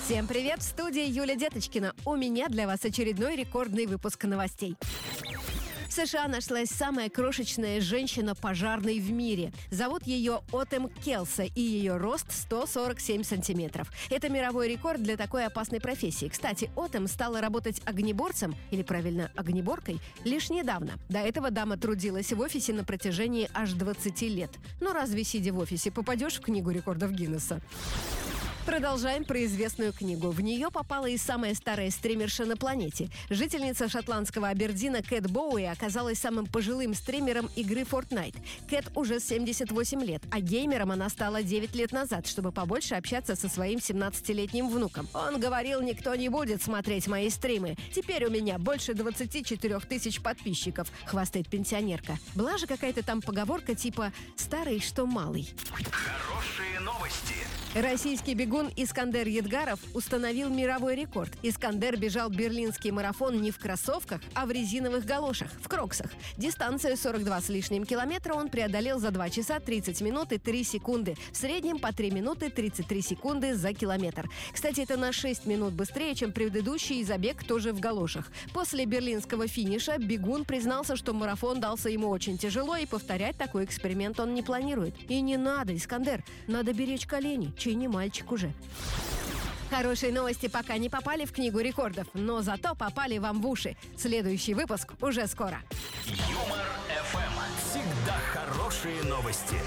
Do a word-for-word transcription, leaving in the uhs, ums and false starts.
Всем привет! В студии Юлия Деточкина. У меня для вас очередной рекордный выпуск новостей. В США нашлась самая крошечная женщина-пожарный в мире. Зовут ее Отем Келса, и ее рост сто сорок семь сантиметров. Это мировой рекорд для такой опасной профессии. Кстати, Отем стала работать огнеборцем, или правильно, огнеборкой, лишь недавно. До этого дама трудилась в офисе на протяжении аж двадцати лет. Но разве, сидя в офисе, попадешь в книгу рекордов Гиннесса? Продолжаем про известную книгу. В нее попала и самая старая стримерша на планете. Жительница шотландского Абердина Кэт Боуи оказалась самым пожилым стримером игры Fortnite. Кэт уже семьдесят восемь лет, а геймером она стала девять лет назад, чтобы побольше общаться со своим семнадцатилетним внуком. Он говорил: «Никто не будет смотреть мои стримы. Теперь у меня больше двадцати четырёх тысяч подписчиков», — хвастает пенсионерка. Была же какая-то там поговорка типа «старый, что малый». Хорошие новости. Российский бегун Искандер Едгаров установил мировой рекорд. Искандер бежал берлинский марафон не в кроссовках, а в резиновых галошах, в кроксах. Дистанцию сорок два с лишним километра он преодолел за два часа тридцать минут и три секунды. В среднем по три минуты тридцать три секунды за километр. Кстати, это на шесть минут быстрее, чем предыдущий забег тоже в галошах. После берлинского финиша бегун признался, что марафон дался ему очень тяжело, и повторять такой эксперимент он не планирует. И не надо, Искандер, надо беречь колени, чей не мальчик уже. Хорошие новости пока не попали в книгу рекордов, но зато попали вам в уши. Следующий выпуск уже скоро. Юмор эф эм. Всегда хорошие новости.